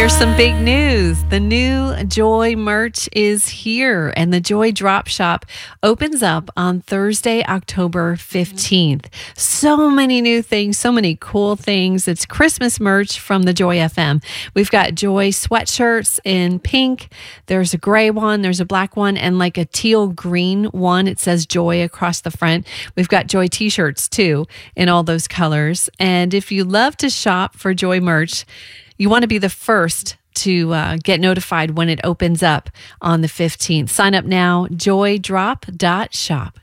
There's some big news. The new Joy merch is here, and the Joy Drop Shop opens up on Thursday, October 15th. So many new things, so many cool things. It's Christmas merch from the Joy FM. We've got Joy sweatshirts in pink. There's a gray one, there's a black one, and like a teal green one. It says Joy across the front. We've got Joy t-shirts too in all those colors. And if you love to shop for Joy merch, you want to be the first to get notified when it opens up on the 15th. Sign up now, joydrop.shop.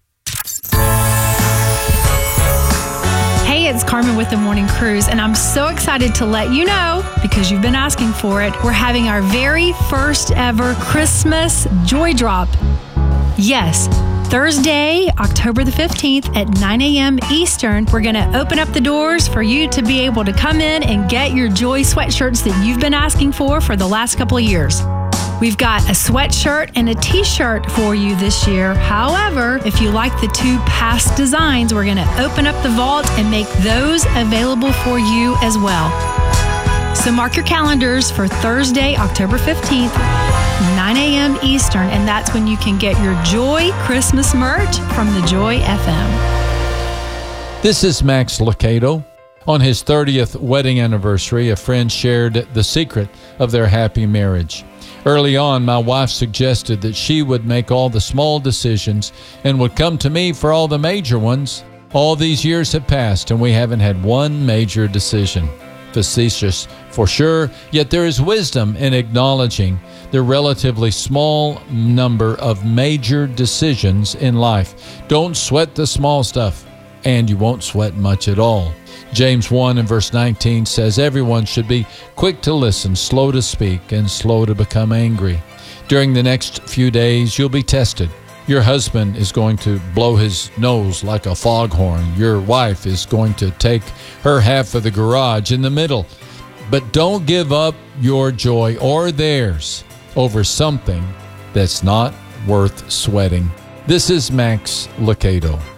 Hey, it's Carmen with the Morning Cruise, and I'm so excited to let you know, because you've been asking for it, we're having our very first ever Christmas Joy Drop. Yes, Thursday, October the 15th at 9 a.m. Eastern, we're going to open up the doors for you to be able to come in and get your Joy sweatshirts that you've been asking for the last couple of years. We've got a sweatshirt and a t-shirt for you this year. However, if you like the two past designs, we're going to open up the vault and make those available for you as well. So mark your calendars for Thursday, October 15th, 9 a.m. Eastern, and that's when you can get your Joy Christmas merch from the Joy FM. This is Max Lucado. On his 30th wedding anniversary, a friend shared the secret of their happy marriage. Early on, my wife suggested that she would make all the small decisions and would come to me for all the major ones. All these years have passed, and we haven't had one major decision. Facetious for sure, yet there is wisdom in acknowledging the relatively small number of major decisions in life. Don't sweat the small stuff, and you won't sweat much at all. James 1 and verse 19 says, everyone should be quick to listen, slow to speak, and slow to become angry. During the next few days, you'll be tested. Your husband is going to blow his nose like a foghorn. Your wife is going to take her half of the garage in the middle. But don't give up your joy or theirs over something that's not worth sweating. This is Max Lucado.